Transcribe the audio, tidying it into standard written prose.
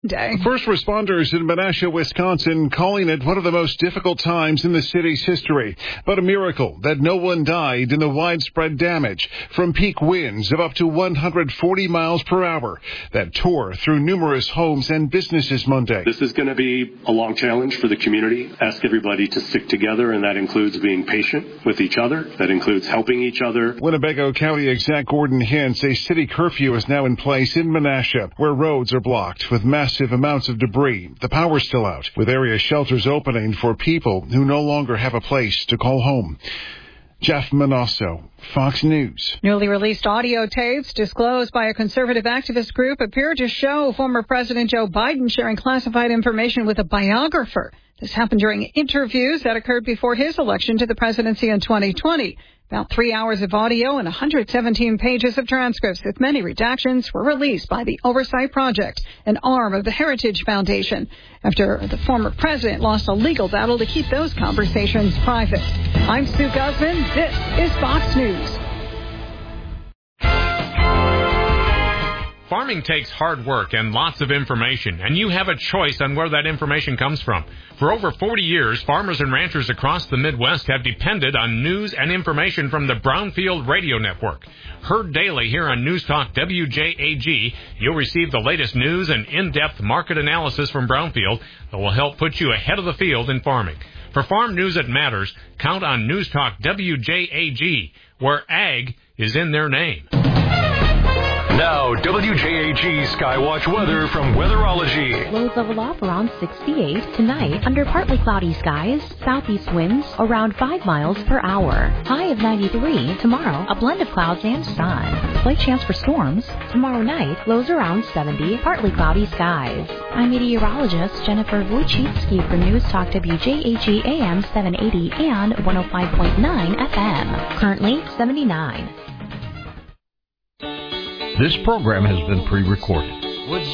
Day. First responders in Menasha, Wisconsin, calling it one of the most difficult times in the city's history. But a miracle that no one died in the widespread damage from peak winds of up to 140 miles per hour that tore through numerous homes and businesses Monday. This is going to be a long challenge for the community. Ask everybody to stick together, and that includes being patient with each other. That includes helping each other. Winnebago County Exec Gordon Hintz, a city curfew is now in place in Menasha, where roads are blocked with massive amounts of debris. The power's still out, with area shelters opening for people who no longer have a place to call home. Jeff Manasso, Fox News. Newly released audio tapes disclosed by a conservative activist group appear to show former President Joe Biden sharing classified information with a biographer. This happened during interviews that occurred before his election to the presidency in 2020. About 3 hours of audio and 117 pages of transcripts with many redactions were released by the Oversight Project, an arm of the Heritage Foundation, after the former president lost a legal battle to keep those conversations private. I'm Sue Guzman. This is Fox News. Farming takes hard work and lots of information, and you have a choice on where that information comes from. For over 40 years, farmers and ranchers across the Midwest have depended on news and information from the Brownfield Radio Network. Heard daily here on News Talk WJAG, you'll receive the latest news and in-depth market analysis from Brownfield that will help put you ahead of the field in farming. For farm news that matters, count on News Talk WJAG, where ag is in their name. Now, WJAG Skywatch weather from Weatherology. Lows level off around 68. Tonight, under partly cloudy skies, southeast winds around 5 miles per hour. High of 93. Tomorrow, a blend of clouds and sun. Slight chance for storms. Tomorrow night, lows around 70. Partly cloudy skies. I'm meteorologist Jennifer Wojcicki for News Talk WJAG AM 780 and 105.9 FM. Currently, 79. This program has been pre-recorded.